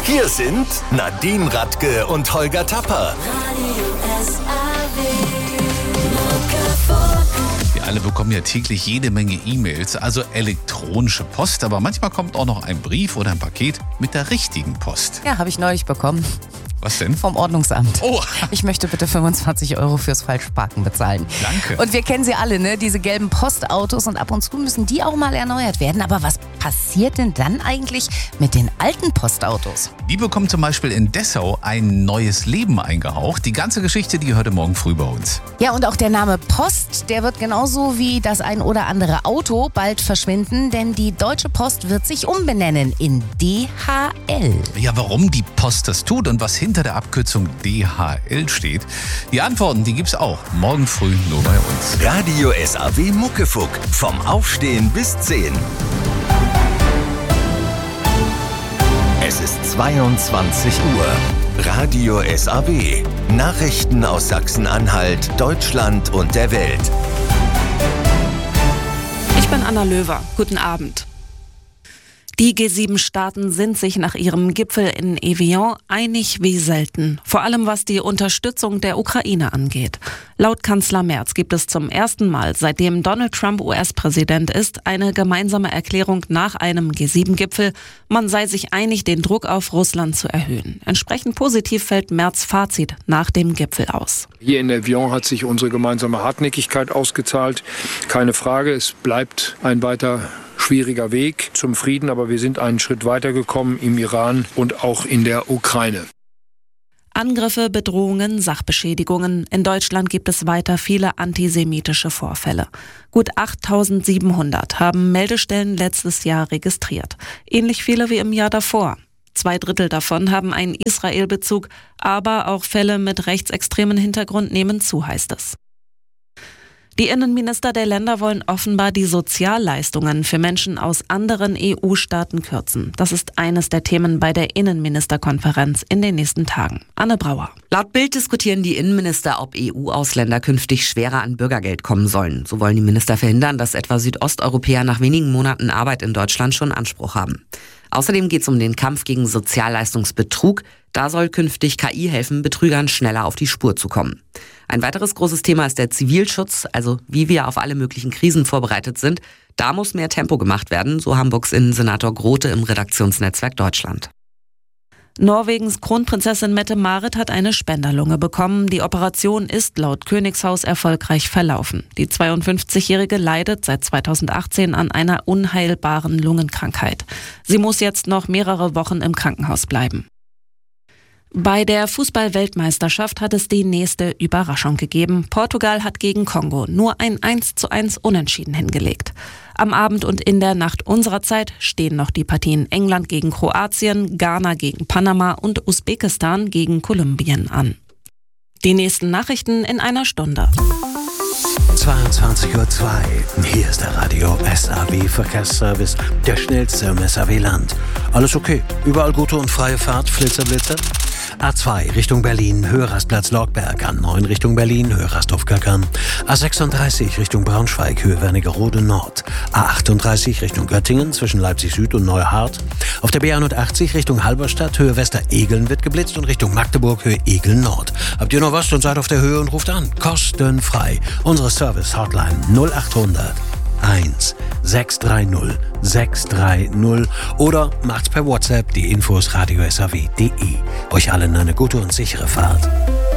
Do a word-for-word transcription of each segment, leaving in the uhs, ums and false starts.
Hier sind Nadine Radke und Holger Tapper. Wir alle bekommen ja täglich jede Menge E-Mails, also elektronische Post. Aber manchmal kommt auch noch ein Brief oder ein Paket mit der richtigen Post. Ja, habe ich neulich bekommen. Was denn? Vom Ordnungsamt. Oh. Ich möchte bitte fünfundzwanzig Euro fürs Falschparken bezahlen. Danke. Und wir kennen sie alle, ne? Diese gelben Postautos, und ab und zu müssen die auch mal erneuert werden. Aber was passiert denn dann eigentlich mit den alten Postautos? Die bekommen zum Beispiel in Dessau ein neues Leben eingehaucht. Die ganze Geschichte, die hörte morgen früh bei uns. Ja, und auch der Name Post, der wird genauso wie das ein oder andere Auto bald verschwinden, denn die Deutsche Post wird sich umbenennen in D H L. Ja, warum die Post das tut und was hinter der Abkürzung D H L steht, die Antworten, die gibt's auch morgen früh nur bei uns. Radio S A W Muckefuck. Vom Aufstehen bis zehn. Es ist zweiundzwanzig Uhr. Radio S A W. Nachrichten aus Sachsen-Anhalt, Deutschland und der Welt. Ich bin Anna Löwer. Guten Abend. Die G sieben Staaten sind sich nach ihrem Gipfel in Evian einig wie selten, vor allem was die Unterstützung der Ukraine angeht. Laut Kanzler Merz gibt es zum ersten Mal, seitdem Donald Trump U S-Präsident ist, eine gemeinsame Erklärung nach einem G sieben Gipfel. Man sei sich einig, den Druck auf Russland zu erhöhen. Entsprechend positiv fällt Merz' Fazit nach dem Gipfel aus. Hier in Evian hat sich unsere gemeinsame Hartnäckigkeit ausgezahlt. Keine Frage, es bleibt ein weiter schwieriger Weg zum Frieden, aber wir sind einen Schritt weitergekommen im Iran und auch in der Ukraine. Angriffe, Bedrohungen, Sachbeschädigungen. In Deutschland gibt es weiter viele antisemitische Vorfälle. Gut achttausendsiebenhundert haben Meldestellen letztes Jahr registriert. Ähnlich viele wie im Jahr davor. Zwei Drittel davon haben einen Israel-Bezug, aber auch Fälle mit rechtsextremen Hintergrund nehmen zu, heißt es. Die Innenminister der Länder wollen offenbar die Sozialleistungen für Menschen aus anderen E U-Staaten kürzen. Das ist eines der Themen bei der Innenministerkonferenz in den nächsten Tagen. Anne Brauer. Laut Bild diskutieren die Innenminister, ob E U-Ausländer künftig schwerer an Bürgergeld kommen sollen. So wollen die Minister verhindern, dass etwa Südosteuropäer nach wenigen Monaten Arbeit in Deutschland schon Anspruch haben. Außerdem geht es um den Kampf gegen Sozialleistungsbetrug. Da soll künftig K I helfen, Betrügern schneller auf die Spur zu kommen. Ein weiteres großes Thema ist der Zivilschutz, also wie wir auf alle möglichen Krisen vorbereitet sind. Da muss mehr Tempo gemacht werden, so Hamburgs Innensenator Grote im Redaktionsnetzwerk Deutschland. Norwegens Kronprinzessin Mette-Marit hat eine Spenderlunge bekommen. Die Operation ist laut Königshaus erfolgreich verlaufen. Die zweiundfünfzigjährige leidet seit zweitausendachtzehn an einer unheilbaren Lungenkrankheit. Sie muss jetzt noch mehrere Wochen im Krankenhaus bleiben. Bei der Fußball-Weltmeisterschaft hat es die nächste Überraschung gegeben. Portugal hat gegen Kongo nur ein eins zu eins Unentschieden hingelegt. Am Abend und in der Nacht unserer Zeit stehen noch die Partien England gegen Kroatien, Ghana gegen Panama und Usbekistan gegen Kolumbien an. Die nächsten Nachrichten in einer Stunde. zweiundzwanzig Uhr zwei. Hier ist der Radio S A W Verkehrsservice, der schnellste im S A W-Land. Alles okay, überall gute und freie Fahrt, Flitzer, Blitzer. A zwei Richtung Berlin, Höherastplatz Lorgberg, A neun Richtung Berlin, Höherasthof-Kackern. A sechsunddreißig Richtung Braunschweig, Höhe Wernigerode Nord. A achtunddreißig Richtung Göttingen, zwischen Leipzig Süd und Neuhardt. Auf der B einundachtzig Richtung Halberstadt, Höhe Wester-Egeln wird geblitzt und Richtung Magdeburg, Höhe Egeln Nord. Habt ihr noch was, dann seid auf der Höhe und ruft an. Kostenfrei. Unsere Service-Hotline null achthundert eins sechs drei null sechs drei null oder macht's per WhatsApp. Die Infos radio s a w punkt d e. Euch allen eine gute und sichere Fahrt.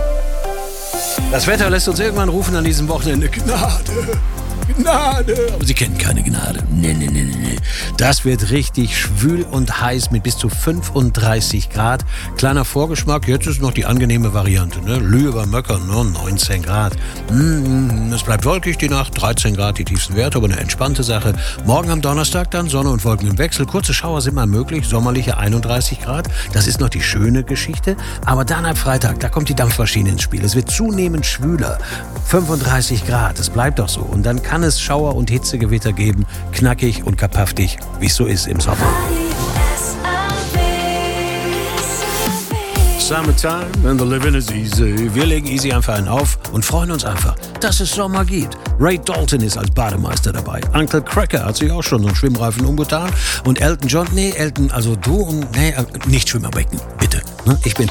Das Wetter lässt uns irgendwann rufen an diesem Wochenende: Gnade, Gnade. Aber Sie kennen keine Gnade. Nee, nee, nee, nee. Das wird richtig schwül und heiß mit bis zu fünfunddreißig Grad. Kleiner Vorgeschmack, jetzt ist noch die angenehme Variante. Ne? Lühe bei Möckern, ne? neunzehn Grad. Mm, es bleibt wolkig die Nacht, dreizehn Grad die tiefsten Werte, aber eine entspannte Sache. Morgen am Donnerstag dann Sonne und Wolken im Wechsel. Kurze Schauer sind mal möglich, sommerliche einunddreißig Grad. Das ist noch die schöne Geschichte. Aber dann ab Freitag, da kommt die Dampfmaschine ins Spiel. Es wird zunehmend schwüler. fünfunddreißig Grad, es bleibt doch so. Und dann kann es Schauer und Hitzegewitter geben, knackig und kapaftig, wie es so ist im Sommer. summertime and the living is easy. Wir legen easy einfach einen auf und freuen uns einfach, dass es Sommer gibt. Ray Dalton ist als Bademeister dabei. Uncle Cracker hat sich auch schon so einen Schwimmreifen umgetan. Und Elton John, nee, Elton, also du und, nee, nicht Schwimmerbecken, bitte. Ich bin